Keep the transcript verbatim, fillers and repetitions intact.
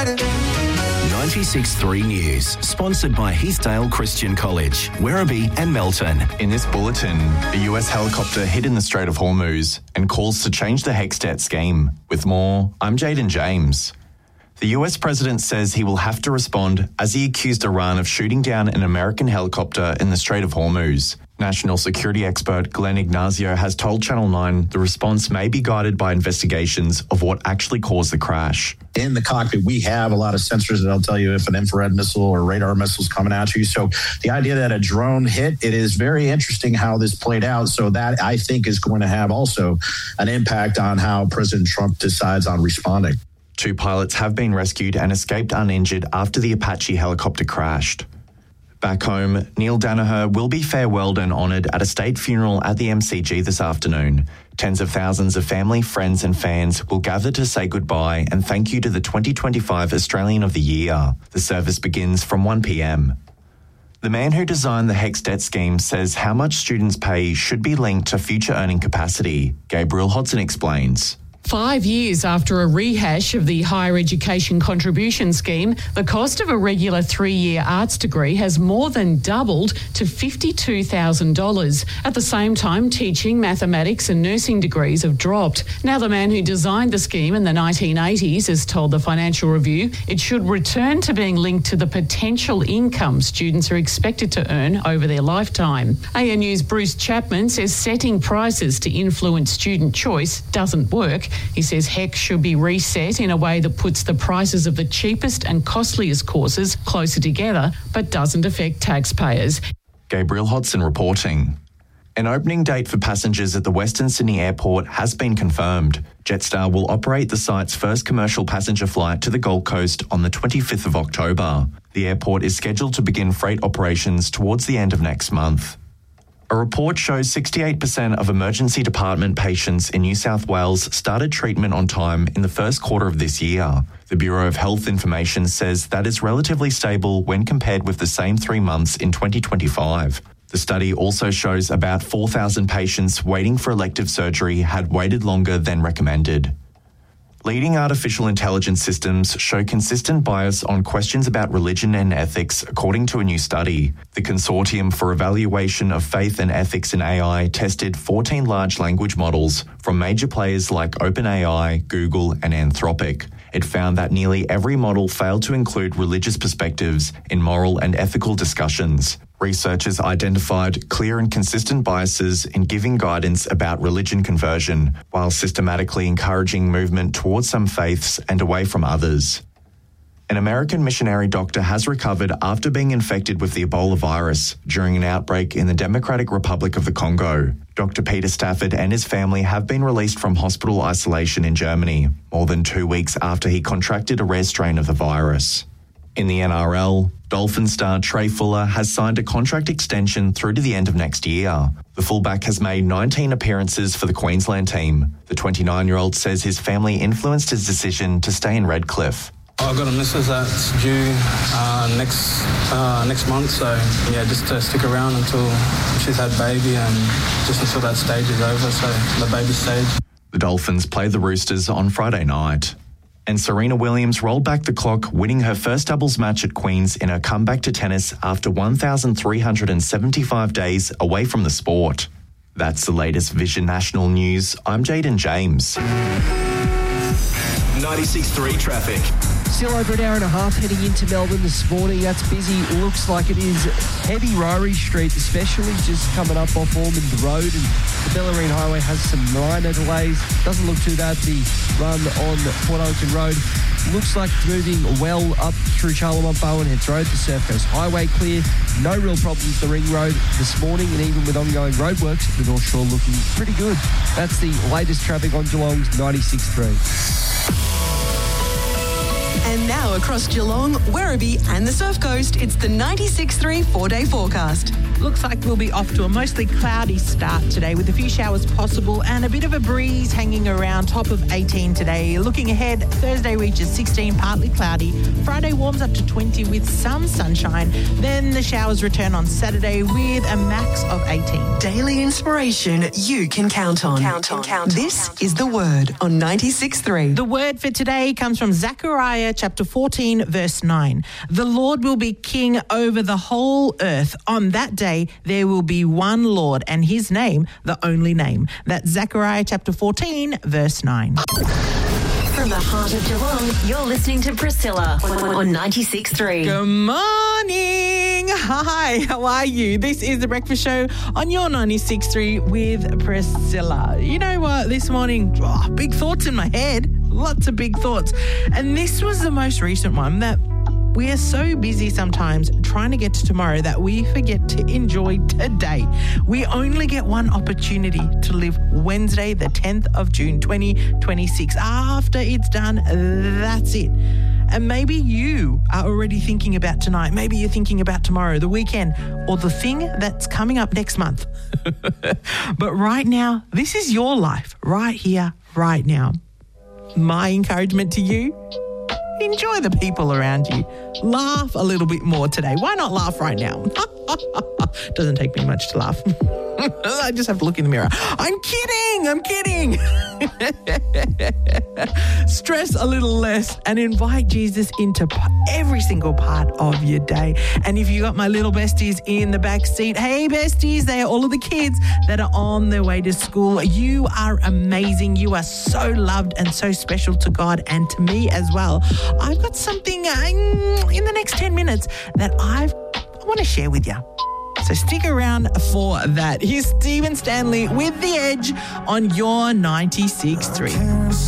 ninety-six point three News, sponsored by Heathdale Christian College, Werribee and Melton. In this bulletin, a U S helicopter hit in the Strait of Hormuz and calls to change the Hextet scheme. With more, I'm Jaden James. The U S president says he will have to respond as he accused Iran of shooting down an American helicopter in the Strait of Hormuz. National security expert Glenn Ignazio has told Channel nine the response may be guided by investigations of what actually caused the crash. In the cockpit, we have a lot of sensors that'll tell you if an infrared missile or radar missile is coming at you. So the idea that a drone hit, it is very interesting how this played out. So that, I think, is going to have also an impact on how President Trump decides on responding. Two pilots have been rescued and escaped uninjured after the Apache helicopter crashed. Back home, Neil Danaher will be farewelled and honoured at a state funeral at the M C G this afternoon. Tens of thousands of family, friends and fans will gather to say goodbye and thank you to the twenty twenty-five Australian of the Year. The service begins from one p m. The man who designed the Hextet scheme says how much students pay should be linked to future earning capacity. Gabriel Hodson explains. Five years after a rehash of the Higher Education Contribution Scheme, the cost of a regular three-year arts degree has more than doubled to fifty-two thousand dollars. At the same time, teaching, mathematics and nursing degrees have dropped. Now, the man who designed the scheme in the nineteen eighties has told the Financial Review it should return to being linked to the potential income students are expected to earn over their lifetime. A N U's Bruce Chapman says setting prices to influence student choice doesn't work. He says H E C should be reset in a way that puts the prices of the cheapest and costliest courses closer together, but doesn't affect taxpayers. Gabriel Hodson reporting. An opening date for passengers at the Western Sydney Airport has been confirmed. Jetstar will operate the site's first commercial passenger flight to the Gold Coast on the twenty-fifth of October. The airport is scheduled to begin freight operations towards the end of next month. A report shows sixty-eight percent of emergency department patients in New South Wales started treatment on time in the first quarter of this year. The Bureau of Health Information says that is relatively stable when compared with the same three months in twenty twenty-five. The study also shows about four thousand patients waiting for elective surgery had waited longer than recommended. Leading artificial intelligence systems show consistent bias on questions about religion and ethics, according to a new study. The Consortium for Evaluation of Faith and Ethics in A I tested fourteen large language models from major players like OpenAI, Google and Anthropic. It found that nearly every model failed to include religious perspectives in moral and ethical discussions. Researchers identified clear and consistent biases in giving guidance about religion conversion, while systematically encouraging movement towards some faiths and away from others. An American missionary doctor has recovered after being infected with the Ebola virus during an outbreak in the Democratic Republic of the Congo. Doctor Peter Stafford and his family have been released from hospital isolation in Germany, more than two weeks after he contracted a rare strain of the virus. In the N R L, Dolphin star Trey Fuller has signed a contract extension through to the end of next year. The fullback has made nineteen appearances for the Queensland team. The twenty-nine-year-old says his family influenced his decision to stay in Redcliffe. I've got a missus that's due uh, next uh, next month, so yeah, just to stick around until she's had baby and just until that stage is over, so the baby stage. The Dolphins play the Roosters on Friday night. And Serena Williams rolled back the clock, winning her first doubles match at Queen's in her comeback to tennis after one thousand three hundred seventy-five days away from the sport. That's the latest Vision National News. I'm Jaden James. ninety-six point three traffic. Still over an hour and a half heading into Melbourne this morning. That's busy. Looks like it is heavy Ryrie Street, especially just coming up off Ormond Road. And the Bellarine Highway has some minor delays. Doesn't look too bad. The run on Port Oakton Road looks like it's moving well up through Charlemont Bowen Heads Road. The Surf Coast Highway clear. No real problems the Ring Road this morning, and even with ongoing roadworks, the North Shore looking pretty good. That's the latest traffic on Geelong's ninety-six point three. And now across Geelong, Werribee and the Surf Coast, it's the ninety-six point three four-day forecast. Looks like we'll be off to a mostly cloudy start today with a few showers possible and a bit of a breeze hanging around, top of eighteen today. Looking ahead, Thursday reaches sixteen, partly cloudy. Friday warms up to twenty with some sunshine. Then the showers return on Saturday with a max of eighteen. Daily inspiration you can count on. Count on. Count on. This is The Word on ninety-six point three. The word for today comes from Zechariah chapter fourteen, verse nine. The Lord will be king over the whole earth. On that day, there will be one Lord, and his name, the only name. That's Zechariah chapter fourteen, verse nine. From the heart of Geelong, you're listening to Priscilla on ninety-six point three. Good morning. Hi, how are you? This is The Breakfast Show on your ninety-six point three with Priscilla. You know what? This morning, oh, big thoughts in my head. Lots of big thoughts. And this was the most recent one, that we are so busy sometimes trying to get to tomorrow that we forget to enjoy today. We only get one opportunity to live Wednesday, the tenth of June, twenty twenty-six. After it's done, that's it. And maybe you are already thinking about tonight. Maybe you're thinking about tomorrow, the weekend, or the thing that's coming up next month. But right now, this is your life, right here, right now. My encouragement to you, enjoy the people around you. Laugh a little bit more today. Why not laugh right now? Doesn't take me much to laugh. I just have to look in the mirror. I'm kidding. I'm kidding. Stress a little less and invite Jesus into every single part of your day. And if you got my little besties in the back seat, hey besties, they are all of the kids that are on their way to school. You are amazing. You are so loved and so special to God and to me as well. I've got something in the next ten minutes that I've, I want to share with you. So stick around for that. Here's Stephen Stanley with The Edge on your ninety-six point three.